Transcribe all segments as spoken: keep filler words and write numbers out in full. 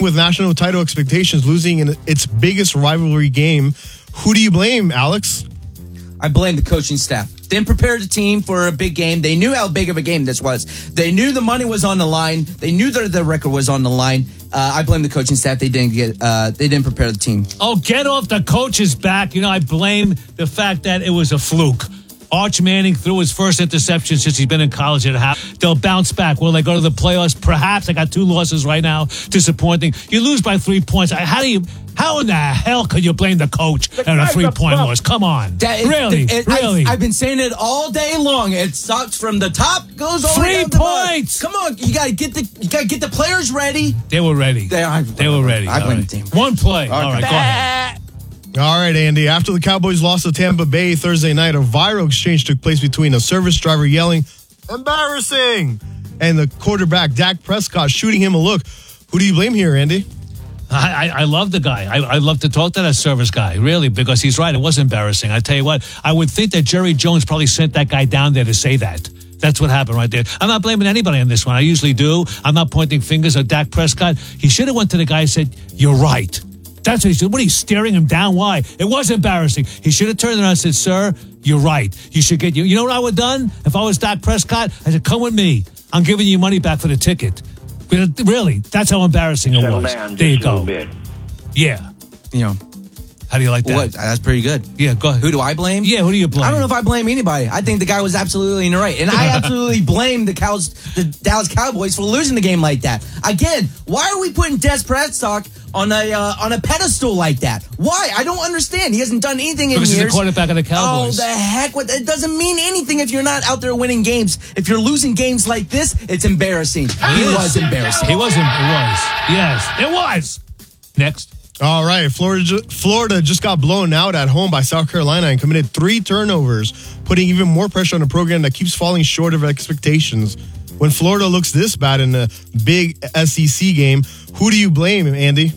with national title expectations, losing in its biggest rivalry game. Who do you blame, Alex? I blame the coaching staff. Didn't prepare the team for a big game. They knew how big of a game this was. They knew the money was on the line. They knew that the record was on the line. Uh, I blame the coaching staff. They didn't get. Uh, they didn't prepare the team. Oh, get off the coach's back. You know, I blame the fact that it was a fluke. Arch Manning threw his first interception since he's been in college at half. They'll bounce back. Will they go to the playoffs? Perhaps. I got two losses right now. Disappointing. You lose by three points. How do you? How in the hell could you blame the coach and a three-point loss? Come on. That, it, really? It, it, really? I've, I've been saying it all day long. It sucks from the top, goes all the way Three down to the bottom. points. Come on, you gotta get the you gotta get the players ready. They were ready. They, I, they were ready. I blame right. the team. One play. Okay. All right, go ahead. All right, Andy. After the Cowboys lost to Tampa Bay Thursday night, a viral exchange took place between a service driver yelling, "Embarrassing!" and the quarterback, Dak Prescott, shooting him a look. Who do you blame here, Andy? I, I, I love the guy. I, I love to talk to that service guy, really, because he's right. It was embarrassing. I tell you what, I would think that Jerry Jones probably sent that guy down there to say that. That's what happened right there. I'm not blaming anybody on this one. I usually do. I'm not pointing fingers at Dak Prescott. He should have went to the guy and said, "You're right." That's what he said. What are you staring him down? Why? It was embarrassing. He should have turned around and said, "Sir, you're right. You should get you." You know what I would have done if I was Dak Prescott? I said, "Come with me. I'm giving you money back for the ticket." But really, that's how embarrassing it Settle was. down There you just a go. little bit. Yeah. You know, How do you like that? what? That's pretty good. Yeah, go ahead. Who do I blame? Yeah, who do you blame? I don't know if I blame anybody. I think the guy was absolutely in the right. And I absolutely blame the Cows, the Dallas Cowboys for losing the game like that. Again, why are we putting Des Prescott on a uh, on a pedestal like that? Why? I don't understand. He hasn't done anything in Because years. he's the quarterback of the Cowboys. Oh, the heck. What? It doesn't mean anything if you're not out there winning games. If you're losing games like this, it's embarrassing. He was embarrassing. He wasn't. It was. Yes, it was. Next. All right, Florida, Florida just got blown out at home by South Carolina and committed three turnovers, putting even more pressure on a program that keeps falling short of expectations. When Florida looks this bad in a big S E C game, who do you blame, Andy?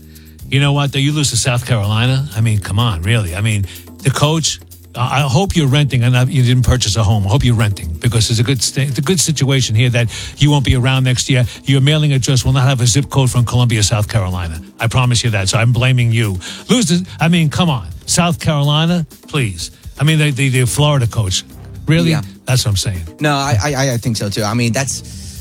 You know what? Though you lose to South Carolina. I mean, come on, really. I mean, the coach. I hope you're renting and not, you didn't purchase a home. I hope you're renting because it's a good st- it's a good situation here that you won't be around next year. Your mailing address will not have a zip code from Columbia, South Carolina. I promise you that. So I'm blaming you. Lose the, I mean, come on. South Carolina, please. I mean, the, the, the Florida coach. Really? Yeah. That's what I'm saying. No, I, I I think so too. I mean, that's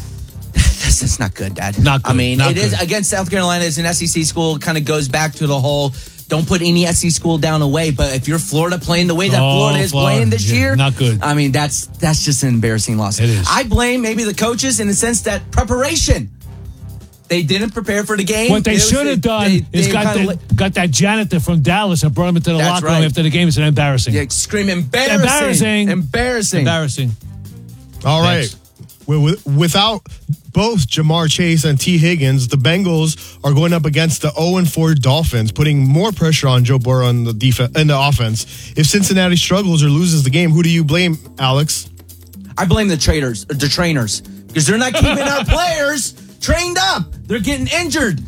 that's, that's not good, Dad. Not good. I mean, Not it good. is against South Carolina. It's an S E C school. Kind of goes back to the whole. Don't put any S E C school down away. But if you're Florida playing the way that Oh, Florida is Florida. playing this Yeah, year, not good. I mean, that's that's just an embarrassing loss. It is. I blame maybe the coaches in the sense that preparation. They didn't prepare for the game. What they It was- should have done they- is they got kinda that, got that janitor from Dallas and brought him into the That's locker room right. after the game. It's embarrassing. Yeah, scream embarrassing. Embarrassing. Embarrassing. Embarrassing. All right. Next. Wi- Without both Jamar Chase and T. Higgins, the Bengals are going up against the oh and four Dolphins, putting more pressure on Joe Burrow in the defense in the offense. If Cincinnati struggles or loses the game, who do you blame, Alex? I blame the traders, the trainers, because they're not keeping our players trained up. They're getting injured.